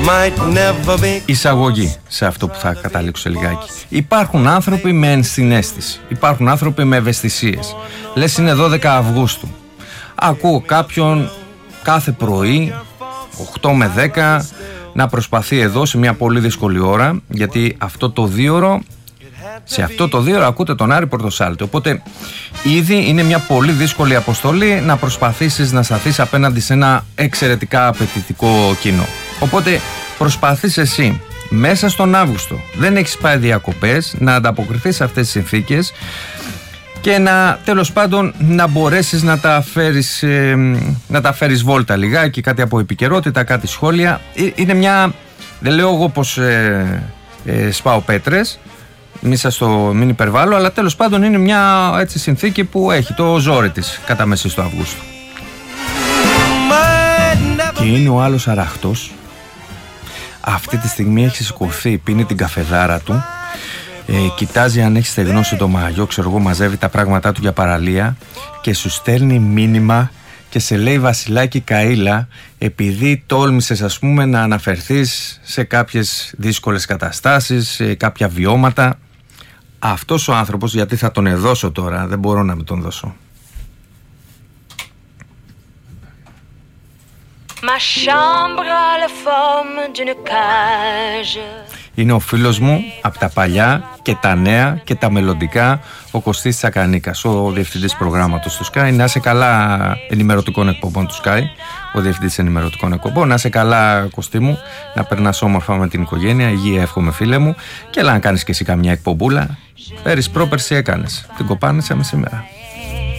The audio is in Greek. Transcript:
Εισαγωγή σε αυτό που θα καταλήξω λιγάκι. Υπάρχουν άνθρωποι με ενσυναίσθηση. Υπάρχουν άνθρωποι με ευαισθησίες. Λες είναι 12 Αυγούστου. Ακούω κάποιον κάθε πρωί 8 με 10 να προσπαθεί εδώ σε μια πολύ δύσκολη ώρα, γιατί αυτό το δίωρο, σε αυτό το δίωρο ακούτε τον Άρη Πορτοσάλτη. Οπότε ήδη είναι μια πολύ δύσκολη αποστολή να προσπαθήσεις να σταθείς απέναντι σε ένα εξαιρετικά απαιτητικό κοινό. Οπότε προσπαθείς εσύ μέσα στον Αύγουστο, δεν έχεις πάει διακοπές, να ανταποκριθείς σε αυτές τις συνθήκες και να, τέλος πάντων, να μπορέσεις να τα φέρεις βόλτα λιγάκι, κάτι από επικαιρότητα, κάτι σχόλια. Είναι μια, δεν λέω εγώ πως σπάω πέτρες, μην υπερβάλλω, αλλά τέλος πάντων είναι μια έτσι συνθήκη που έχει το ζόρι της κατά μέση στο Αυγούστου. Και είναι ο άλλος αραχτός. Αυτή τη στιγμή έχει σηκωθεί, πίνει την καφεδάρα του, κοιτάζει αν έχει στεγνώσει το μαγιό, ξέρω εγώ, μαζεύει τα πράγματά του για παραλία και σου στέλνει μήνυμα και σε λέει Βασιλάκη Καΐλα, επειδή τόλμησες ας πούμε να αναφερθείς σε κάποιες δύσκολες καταστάσεις, σε κάποια βιώματα. Αυτός ο άνθρωπος, γιατί θα τον εδώσω τώρα, δεν μπορώ να μην τον δώσω. Είναι ο φίλος μου από τα παλιά και τα νέα και τα μελλοντικά, ο Κωστής Τσακανίκας, ο διευθυντής προγράμματος του Sky. Να είσαι καλά, ενημερωτικών εκπομπών του Sky, ο διευθυντής ενημερωτικών εκπομπών. Να είσαι καλά, Κωστή μου, να περνάς όμορφα με την οικογένεια, υγεία εύχομαι, φίλε μου, και έλα να κάνεις και εσύ καμιά εκπομπούλα. Πέρυσι πρόπερσι έκανες, την κοπάνεσαμε σήμερα.